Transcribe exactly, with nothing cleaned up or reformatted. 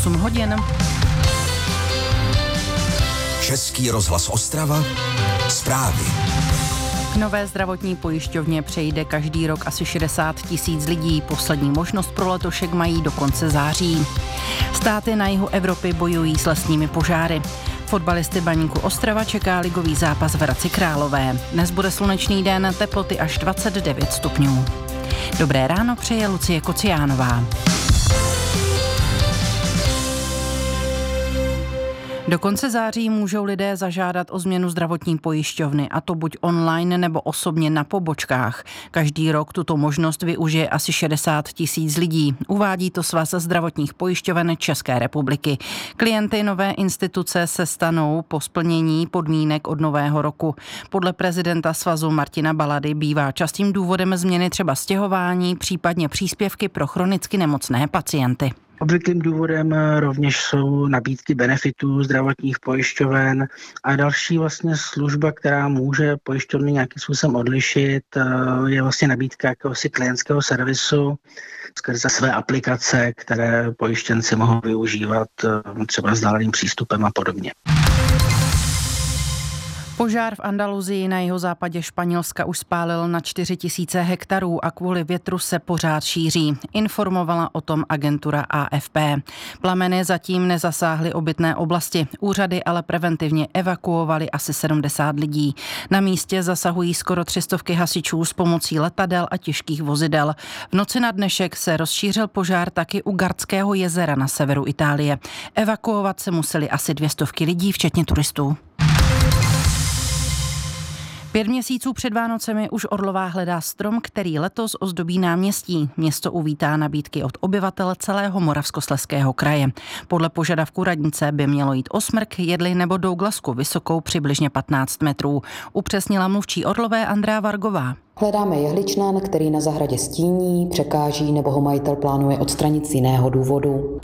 osm hodin. Český rozhlas Ostrava. Zprávy. K nové zdravotní pojišťovně přejde každý rok asi šedesát tisíc lidí. Poslední možnost pro letošek mají do konce září. Státy na jihu Evropy bojují s lesními požáry. Fotbalisty Baníku Ostrava čeká ligový zápas v Hradci Králové. Dnes bude slunečný den, teploty až dvacet devět stupňů. Dobré ráno přeje Lucie Kociánová. Do konce září můžou lidé zažádat o změnu zdravotní pojišťovny, a to buď online nebo osobně na pobočkách. Každý rok tuto možnost využije asi šedesát tisíc lidí. Uvádí to Svaz zdravotních pojišťoven České republiky. Klienty nové instituce se stanou po splnění podmínek od nového roku. Podle prezidenta svazu Martina Balady bývá častým důvodem změny třeba stěhování, případně příspěvky pro chronicky nemocné pacienty. Obvyklým důvodem rovněž jsou nabídky benefitů zdravotních pojišťoven a další vlastně služba, která může pojišťovny nějakým způsobem odlišit, je vlastně nabídka jakéhosi klientského servisu skrze své aplikace, které pojištěnci mohou využívat třeba vzdáleným přístupem a podobně. Požár v Andaluzii na jihozápadě Španělska už spálil na čtyři tisíce hektarů a kvůli větru se pořád šíří. Informovala o tom agentura A F P. Plameny zatím nezasáhly obytné oblasti. Úřady ale preventivně evakuovaly asi sedmdesát lidí. Na místě zasahují skoro tři stovky hasičů s pomocí letadel a těžkých vozidel. V noci na dnešek se rozšířil požár taky u Gardského jezera na severu Itálie. Evakuovat se museli asi dvě stovky lidí, včetně turistů. Pět měsíců před Vánocemi už Orlová hledá strom, který letos ozdobí náměstí. Město uvítá nabídky od obyvatel celého Moravskoslezského kraje. Podle požadavku radnice by mělo jít o smrk, jedli nebo douglasku vysokou přibližně patnáct metrů. Upřesnila mluvčí Orlové Andrea Vargová. Hledáme jehličnan, který na zahradě stíní, překáží nebo ho majitel plánuje odstranit z jiného důvodu.